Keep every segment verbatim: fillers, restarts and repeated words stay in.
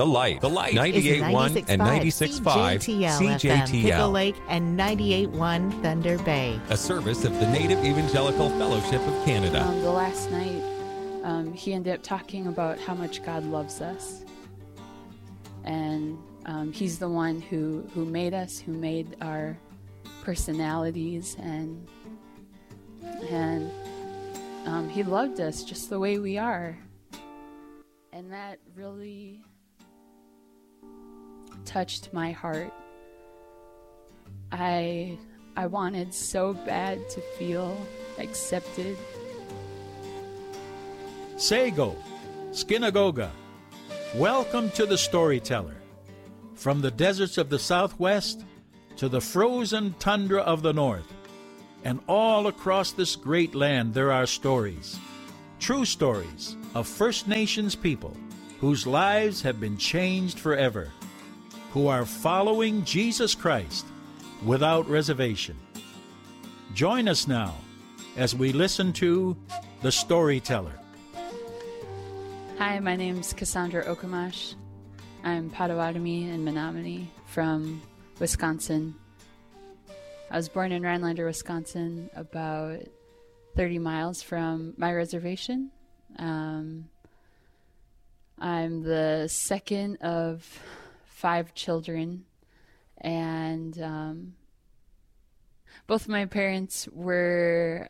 The Light. The Light. ninety-eight point one and ninety-six point five C J T L, C J T L. Pickle Lake, and ninety-eight point one Thunder Bay. A service of the Native Evangelical Fellowship of Canada. Um, the last night, um, he ended up talking about how much God loves us. And um, he's the one who, who made us, who made our personalities, and and um, he loved us just the way we are. And that really touched my heart. I I wanted so bad to feel accepted. Sago, Skinagoga, welcome to the Storyteller. From the deserts of the Southwest to the frozen tundra of the North, and all across this great land there are stories, true stories of First Nations people whose lives have been changed forever, who are following Jesus Christ without reservation. Join us now as we listen to The Storyteller. Hi, my name's Cassandra Okamash. I'm Potawatomi and Menominee from Wisconsin. I was born in Rhinelander, Wisconsin, about thirty miles from my reservation. Um, I'm the second of five children, and um, both my parents were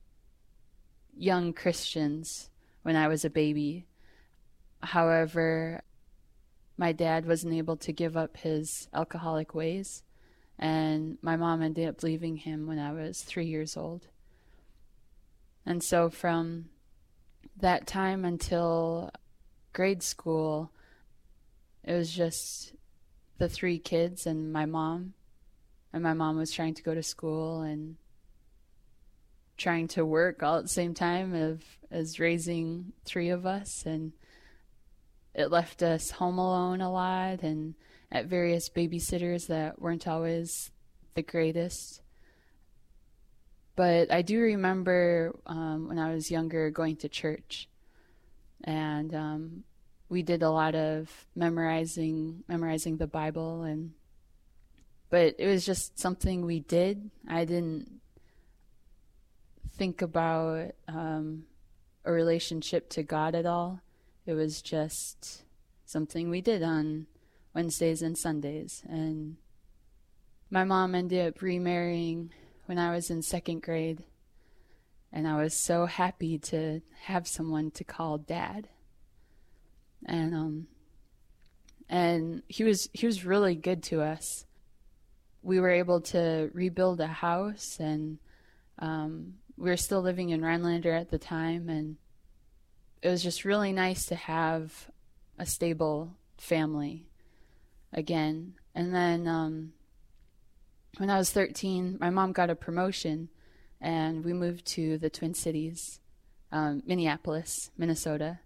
young Christians when I was a baby. However, my dad wasn't able to give up his alcoholic ways, and my mom ended up leaving him when I was three years old. And so from that time until grade school, it was just the three kids and my mom. And my mom was trying to go to school and trying to work all at the same time of, as raising three of us. And it left us home alone a lot and at various babysitters that weren't always the greatest. But I do remember um, when I was younger going to church, and um, we did a lot of memorizing, memorizing the Bible, and but it was just something we did. I didn't think about um, a relationship to God at all. It was just something we did on Wednesdays and Sundays. And my mom ended up remarrying when I was in second grade, and I was so happy to have someone to call Dad. And um, and he was he was really good to us. We were able to rebuild a house, and um, we were still living in Rhinelander at the time, and it was just really nice to have a stable family again. And then um, when I was thirteen, my mom got a promotion, and we moved to the Twin Cities, um, Minneapolis, Minnesota.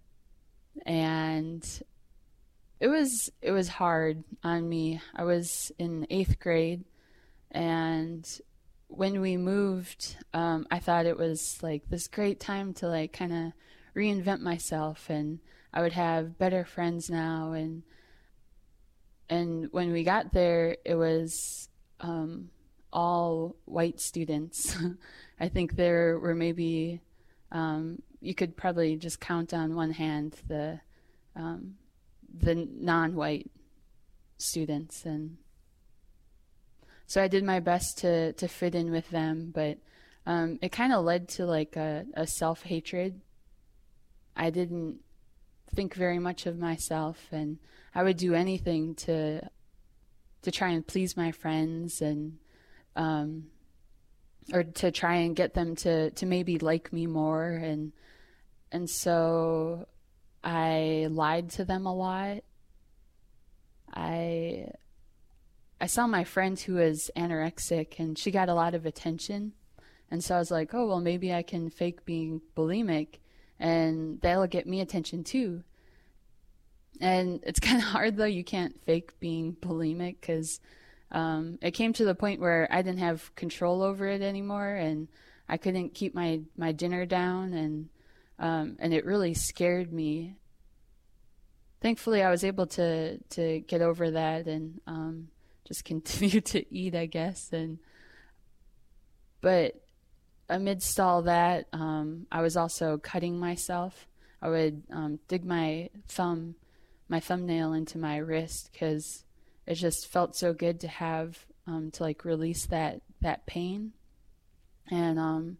And it was it was hard on me. I was in eighth grade, and when we moved, um, I thought it was like this great time to like kind of reinvent myself, and I would have better friends now. And and when we got there, it was um, all white students. I think there were maybe um, you could probably just count on one hand the um, the non-white students, and so I did my best to to fit in with them, but um, it kind of led to like a, a self-hatred. I didn't think very much of myself, and I would do anything to to try and please my friends, and um, or to try and get them to, to maybe like me more, and and so I lied to them a lot. I I saw my friend who was anorexic, and she got a lot of attention, and so I was like, oh well, maybe I can fake being bulimic, and that'll get me attention too. And it's kind of hard though. You can't fake being bulimic, because um, it came to the point where I didn't have control over it anymore, and I couldn't keep my, my dinner down, and um, and it really scared me. thankfully I was able to to get over that and um, just continue to eat, I guess. And but amidst all that, um, I was also cutting myself. I would um, dig my thumb, my thumbnail into my wrist because it just felt so good to have um, to like release that that pain. And um,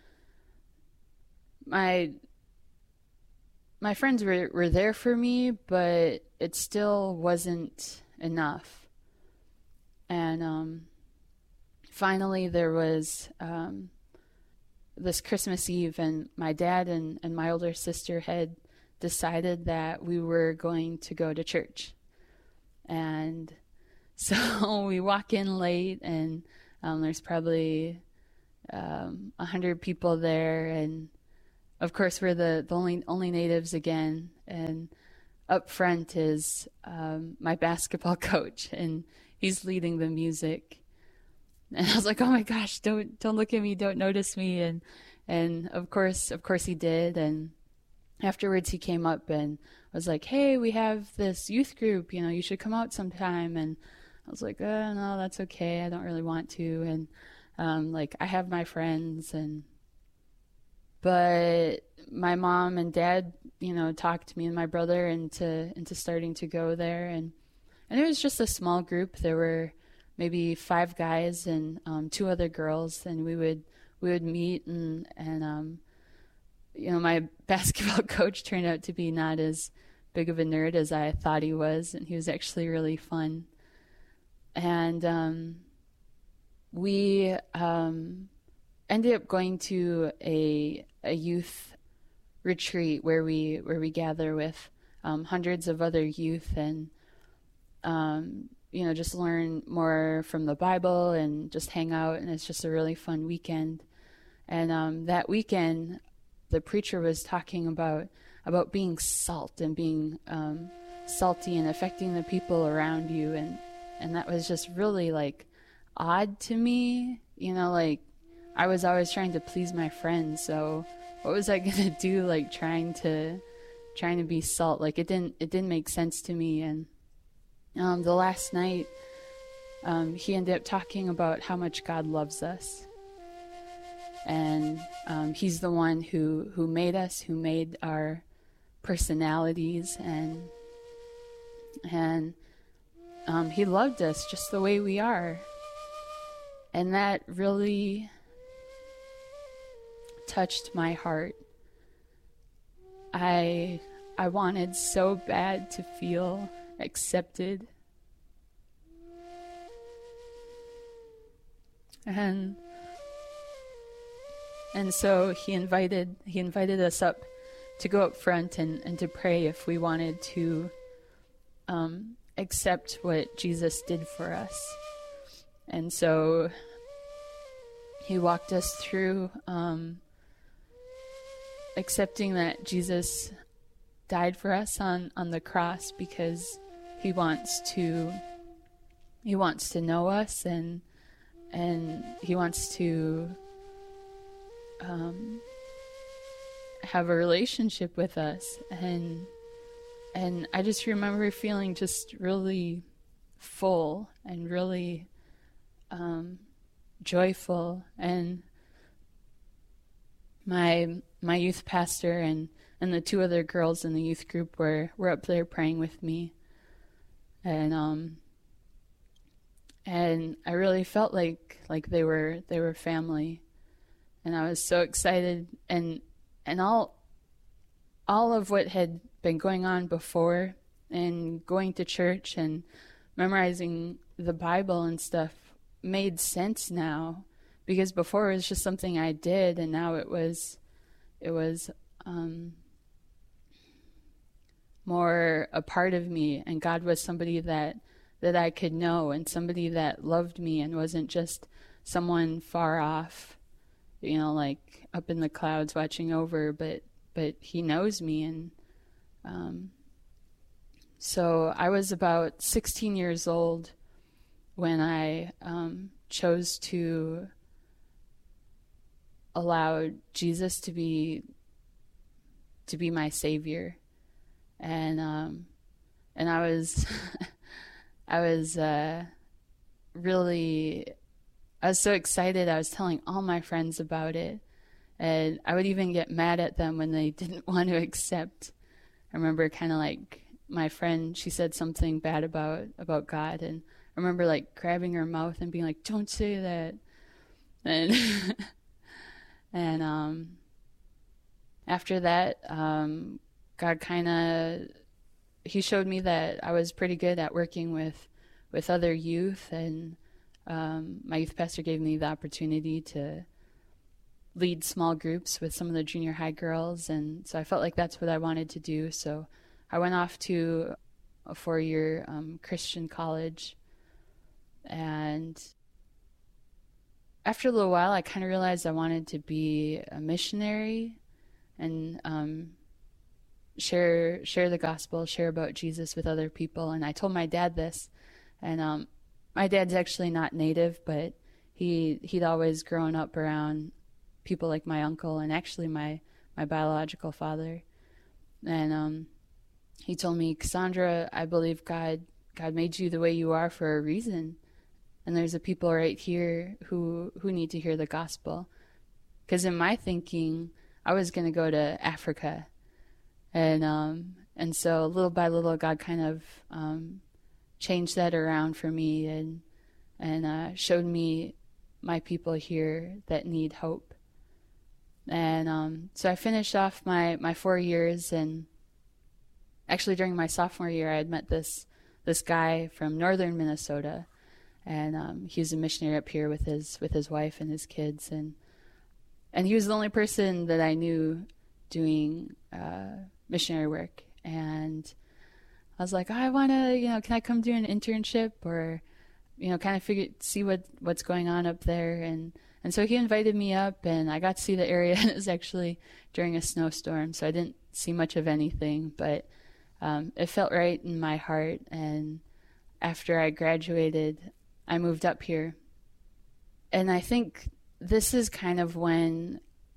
my my friends were, were there for me, but it still wasn't enough. And um, finally, there was um, this Christmas Eve, and my dad and, and my older sister had decided that we were going to go to church. And so we walk in late, and um, there's probably um, a hundred people there, and of course we're the, the only only natives again. And up front is um, my basketball coach, and he's leading the music. And I was like, "Oh my gosh, don't don't look at me, don't notice me." And and of course, of course he did. And afterwards, he came up and was like, "Hey, we have this youth group. You know, you should come out sometime." And I was like, "Oh no, that's okay. I don't really want to." And um, like, I have my friends, and but my mom and dad, you know, talked me and my brother into into starting to go there, and and it was just a small group. There were maybe five guys and um, two other girls, and we would we would meet, and and um, you know, my basketball coach turned out to be not as big of a nerd as I thought he was, and he was actually really fun. And um, we um, ended up going to a a youth retreat where we where we gather with um, hundreds of other youth, and um, you know, just learn more from the Bible and just hang out. And it's just a really fun weekend. And um, that weekend, the preacher was talking about about being salt and being um, salty and affecting the people around you, and and that was just really like odd to me. You know, like I was always trying to please my friends, so what was I gonna do? Like trying to trying to be salt? Like it didn't it didn't make sense to me. And um, the last night, um, he ended up talking about how much God loves us. And um, he's the one who, who made us, who made our personalities, and and um, he loved us just the way we are. And that really touched my heart. I I wanted so bad to feel accepted. And And so he invited he invited us up to go up front and, and to pray if we wanted to um, accept what Jesus did for us. And so he walked us through um, accepting that Jesus died for us on, on the cross because he wants to he wants to know us, and and he wants to Um, have a relationship with us. and and I just remember feeling just really full and really um, joyful. And my my youth pastor and, and the two other girls in the youth group were, were up there praying with me, and um and I really felt like like they were they were family. And I was so excited, and and all all of what had been going on before, and going to church and memorizing the Bible and stuff made sense now, because before it was just something I did, and now it was it was um, more a part of me, and God was somebody that that I could know, and somebody that loved me and wasn't just someone far off, you know, like up in the clouds watching over, but but he knows me. And um, so I was about sixteen years old when I um, chose to allow Jesus to be to be my Savior. And um, I was, I was uh, really, I was so excited. I was telling all my friends about it. And I would even get mad at them when they didn't want to accept. I remember kind of like my friend, she said something bad about, about God. And I remember like grabbing her mouth and being like, don't say that. And, and um, after that, um, God kind of, he showed me that I was pretty good at working with, with other youth. And um, my youth pastor gave me the opportunity to lead small groups with some of the junior high girls, and so I felt like that's what I wanted to do. So I went off to a four-year um, Christian college, and after a little while I kind of realized I wanted to be a missionary and um, share share the gospel, share about Jesus with other people. And I told my dad this, and um, my dad's actually not Native, but he he'd always grown up around people like my uncle and actually my, my biological father. And um, he told me, Cassandra, I believe God God made you the way you are for a reason. And there's a people right here who, who need to hear the gospel. Because in my thinking, I was going to go to Africa. And um, and so little by little, God kind of um, changed that around for me and, and uh, showed me my people here that need hope. And um, so I finished off my, my four years, and actually during my sophomore year, I had met this this guy from northern Minnesota, and um, he was a missionary up here with his with his wife and his kids, and and he was the only person that I knew doing uh, missionary work. And I was like, oh, I want to, you know, can I come do an internship or, you know, kind of figure see what what's going on up there. And And so he invited me up, and I got to see the area. It was actually during a snowstorm, so I didn't see much of anything, but um, it felt right in my heart. And after I graduated, I moved up here. And I think this is kind of when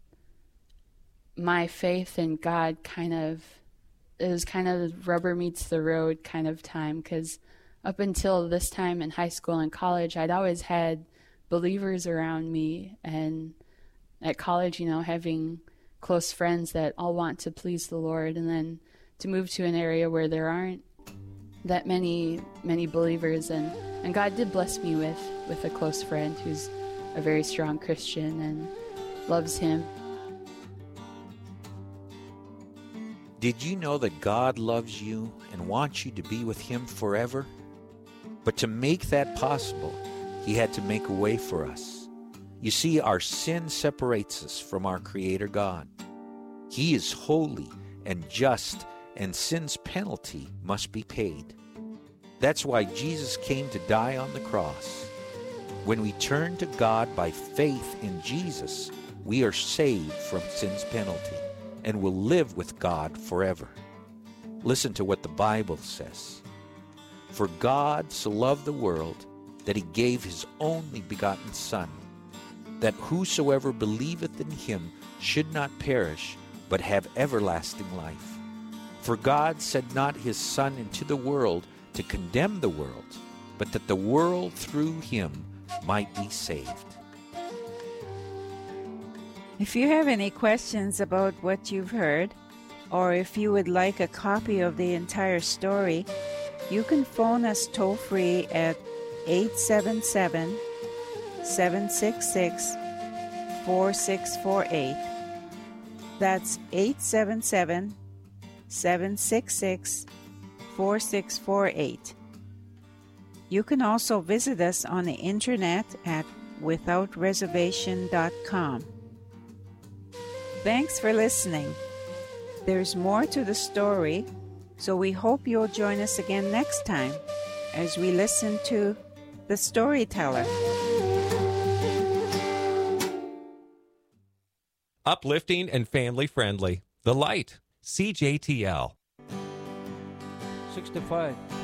my faith in God kind of, it was kind of rubber meets the road kind of time, because up until this time in high school and college, I'd always had believers around me, and at college, you know, having close friends that all want to please the Lord, and then to move to an area where there aren't that many many believers, and, and God did bless me with, with a close friend who's a very strong Christian and loves Him. Did you know that God loves you and wants you to be with Him forever? But to make that possible, He had to make a way for us. You see, our sin separates us from our Creator God. He is holy and just, and sin's penalty must be paid. That's why Jesus came to die on the cross. When we turn to God by faith in Jesus, we are saved from sin's penalty and will live with God forever. Listen to what the Bible says. For God so loved the world that He gave His only begotten Son, that whosoever believeth in Him should not perish, but have everlasting life. For God sent not His Son into the world to condemn the world, but that the world through Him might be saved. If you have any questions about what you've heard, or if you would like a copy of the entire story, you can phone us toll-free at eight seven seven, seven six six, four six four eight. That's eight seven seven, seven six six, four six four eight. You can also visit us on the internet at without reservation dot com. Thanks for listening. There's more to the story, so we hope you'll join us again next time as we listen to The Storyteller. Uplifting and family friendly. The Light. C J T L. sixty-five.